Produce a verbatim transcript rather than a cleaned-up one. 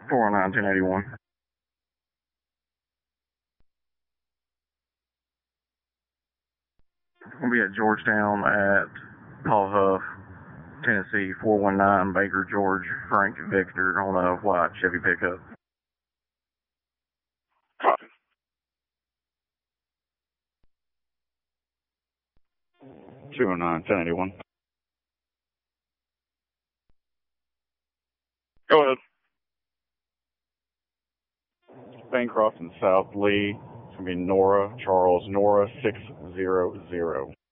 four oh nine, ten eighty-one. We'll be at Georgetown at Paul Huff, Tennessee, four one nine, Baker, George, Frank, Victor, on a white Chevy pickup. Copy. two oh nine, ten eighty-one. Go ahead. Bancroft and South Lee. It's going to be Nora, Charles, Nora, six zero zero.